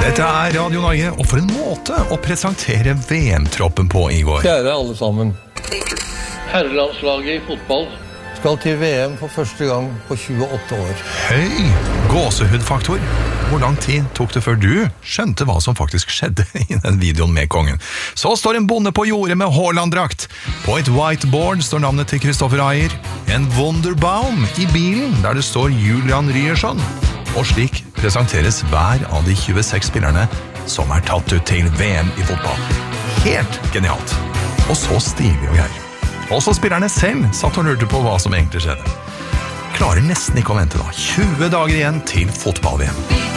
Dette Radio Norge, og for en måte å presentere VM-troppen på i går. Kjære alle sammen. Herrelandslaget i fotball Skal til VM for første gang på 28 år. Høy gåsehudfaktor. Hvor lang tid tok det før du skjønte hva som faktisk skjedde i den videoen med kongen? Så står en bonde på jordet med Haaland-drakt. På et whiteboard står navnet til Kristoffer Ayer. En Wunderbaum i bilen der det står Julian Ryerson. Og slik presenteres hver av de 26 spillerne som er tatt ut til VM i fotball. Helt genialt. Og så stilig og greier. Også spillerne selv satt og lurte på hva som egentlig skjedde. Klarer nesten ikke å vente da. 20 dager igjen til fotball-VM.